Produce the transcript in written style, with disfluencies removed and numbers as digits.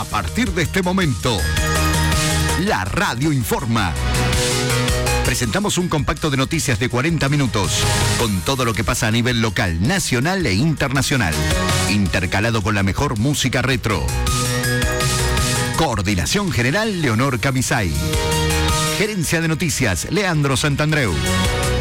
partir de este momento, la radio informa. Presentamos un compacto de noticias de 40 minutos, con todo lo que pasa a nivel local, nacional e internacional, intercalado con la mejor música retro. Coordinación General, Leonor Camisay. Gerencia de Noticias, Leandro Santandreu.